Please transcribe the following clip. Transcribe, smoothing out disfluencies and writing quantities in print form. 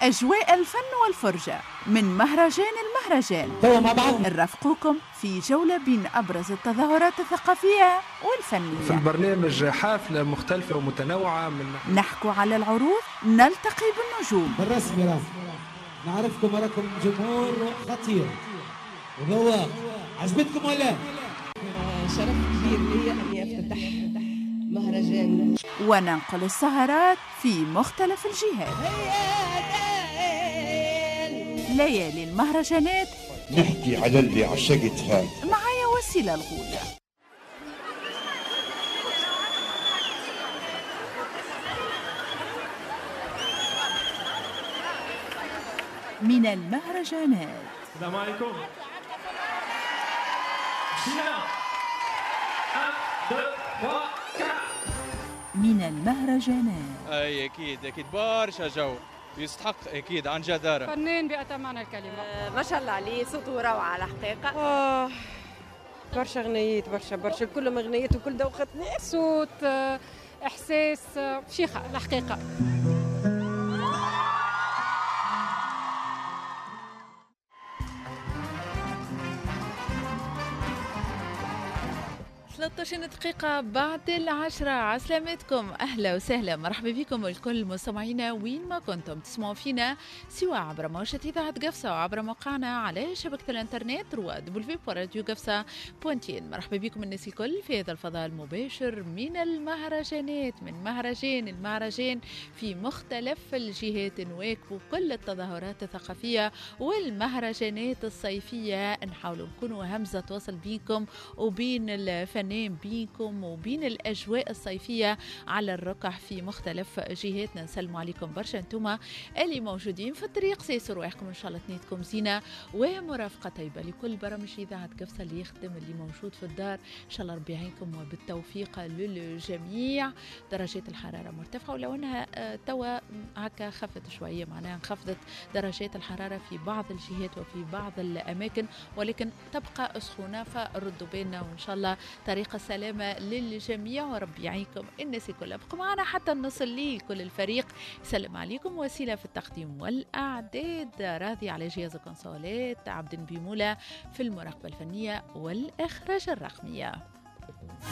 أجواء الفن والفرجة من مهرجان المهرجان. نرافقوكم في جولة بين أبرز التظاهرات الثقافية والفنية. في البرنامج حافلة مختلفة ومتنوعة نحكوا على العروض، نلتقي بالنجوم. بالرسمي نعرفكم راكم جمهور خطير وذواق. عجبتكم ولا؟ شرف كبير لي أني أفتتح مهرجان وننقل السهرات في مختلف الجهات. ليالي المهرجانات نحكي على اللي عشقتها. معايا وسيلة الغولة. من المهرجانات. السلام عليكم. من المهرجانات. اي اكيد برشا جو يستحق اكيد عن جدارة. فنان بأتم معنى الكلمة. ما شاء الله عليه، صوته روعة على حقيقة. برشا غنيات برشا كلهم غنيات وكل دوخة صوت، إحساس، شيخة الحقيقة. دقيقة بعد 10 عسلامتكم. أهلا وسهلا، مرحبا بكم الكل مستمعينا وين ما كنتم تسمعوا فينا، سواء عبر موجة إذاعة قفصة أو عبر موقعنا على شبكة الإنترنت www.radioqafsa.in. مرحبا بكم الناس الكل في هذا الفضاء المباشر من المهرجانات، من المهرجان في مختلف الجهات. نواكبوا كل التظاهرات الثقافية والمهرجانات الصيفية، نحاولوا نكونوا همزة وصل بينكم وبين الفنان، بينكم وبين الأجواء الصيفية على الركح في مختلف جهاتنا. نسلموا عليكم برشا انتم اللي موجودين في الطريق، سيسوا رواحكم ان شاء الله تنيتكم زينة ومرافقة طيبة لكل برامج إذاعة قفصة اللي يخدم اللي موجود في الدار. ان شاء الله ربي يعينكم وبالتوفيق للجميع. درجات الحرارة مرتفعة ولو انها توا هكا خفت شوية، معناها انخفضت درجات الحرارة في بعض الجهات وفي بعض الأماكن، ولكن تبقى سخونة، فردوا بالنا وإن شاء الله طريقة السلامة للجميع وربي يعينكم الناس كلها. ابقوا معنا حتى نصل لي كل الفريق. يسلم عليكم وسيلة في التقديم والأعداد، راضي على جهاز الكونسولات، عبد بيمولة في المراقبة الفنية والإخراج الرقمية.